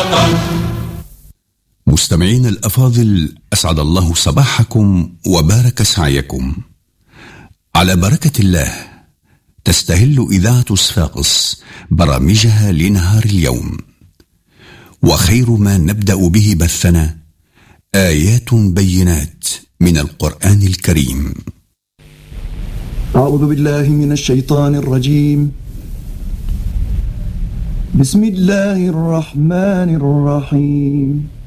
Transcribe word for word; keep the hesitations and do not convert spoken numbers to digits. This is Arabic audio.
مستمعين الأفاضل، أسعد الله صباحكم وبارك سعيكم. على بركة الله تستهل إذاعة صفاقس برامجها لنهار اليوم، وخير ما نبدأ به بثنا آيات بينات من القرآن الكريم. أعوذ بالله من الشيطان الرجيم. بسم الله الرحمن الرحيم.